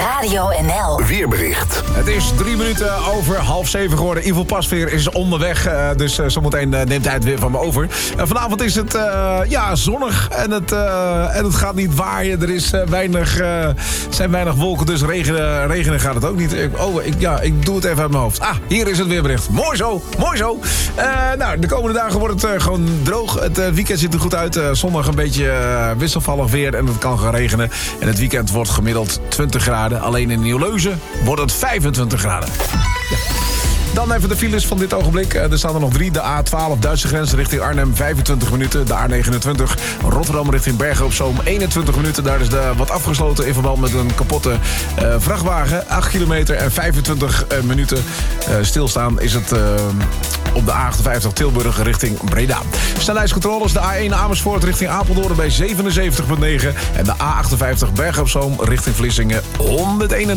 Radio NL. Weerbericht. Het is 3 minuten over 6:30 geworden. Ivo Pasveer is onderweg, dus zometeen neemt hij het weer van me over. Vanavond is het zonnig en het gaat niet waaien. Er is zijn weinig wolken, dus regenen gaat het ook niet. Ik doe het even uit mijn hoofd. Hier is het weerbericht. Mooi zo, mooi zo. De komende dagen wordt het gewoon droog. Het weekend ziet er goed uit. Zondag een beetje wisselvallig weer en het kan gaan regenen. En het weekend wordt gemiddeld 20 graden. Alleen in Nieuwleuzen wordt het 25 graden. Ja. Dan even de files van dit ogenblik. Er staan er nog 3. De A12 Duitse grens richting Arnhem 25 minuten. De A29 Rotterdam richting Bergen op Zoom 21 minuten. Daar is wat afgesloten in verband met een kapotte vrachtwagen. 8 kilometer en 25 minuten stilstaan is het op de A58 Tilburg richting Breda. Snelheidscontroles de A1 Amersfoort richting Apeldoorn bij 77,9. En de A58 Bergen op Zoom richting Vlissingen 101.